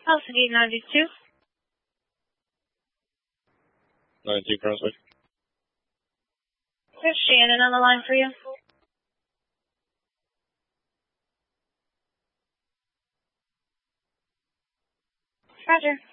Allison 892. 92 Brunswick. There's Shannon on the line for you. Roger.